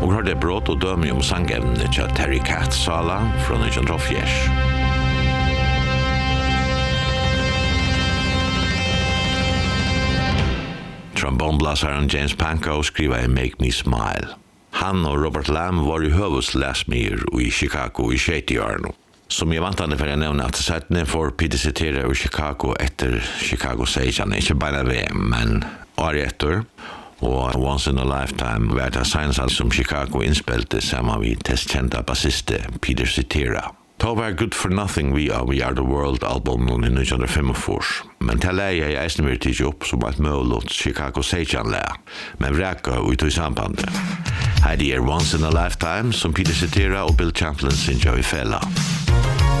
Og hørte brått og døme om sangevnet til Terry Cat Sala fra 1904. Trombonblasaren James Pankow skriva i Make Me Smile. Han og Robert Lamb var i høveslæsmyr i Chicago i 60-årene. Som jeg vantande for å nevne at settene for Peter Cetera i Chicago etter Chicago Station, ikke bare VM, men året etter, og Once in a Lifetime var det science som Chicago innspilte sammen med testkjente bassiste Peter Cetera. Det var Good for Nothing vi av We Are the World albumen i 1945, men til leie jeg eisen vil tidsi opp som et mulig Chicago Station-leie, men vreka ut i sambandet. Her er Once in a Lifetime som Peter Cetera og Bill Champlin synes jeg i fella.